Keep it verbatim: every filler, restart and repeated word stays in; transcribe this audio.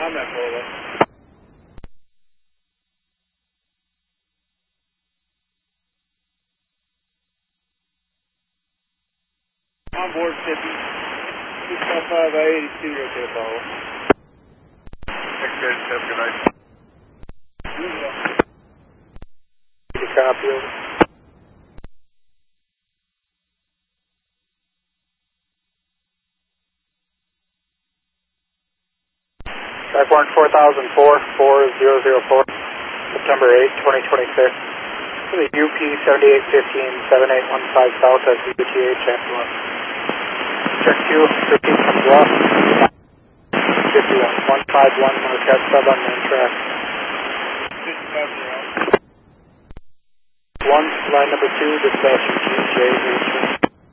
I'm at Polo. On board fifty. two five five I eighty-two, you're okay, Apollo. Thanks, guys. Have a good night. Copy, over. Typhoon four thousand four, four zero zero four, September eighth, twenty twenty-six. For the U P seventy-eight fifteen, seven eight one five South at U T H ambulance. Check Q, fifteen comes off. fifty-one, one five one, Marquette sub on main track. fifty-five zero. One, line number two, dispatch G J,